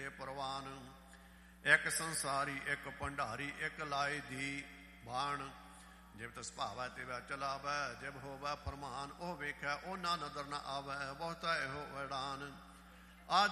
ਪ੍ਰਵਾਨ। ਇੱਕ ਸੰਸਾਰੀ ਇੱਕ ਭੰਡਾਰੀ ਇੱਕ ਲਾਏ ਦੀ ਬਾਣ। ਜਿਵ ਤਿਸ ਭਾਵੈ ਤਿਵੈ ਚਲਾਵੈ, ਜਿਵ ਹੋਵੈ ਫਰਮਾਨ ਉਹ ਵੇਖੈ ਉਹ ਨਾ ਨਦਰ ਨਾ ਆਵੈ, ਬਹੁਤਾ ਇਹੋ ਵੈੜਾਨ।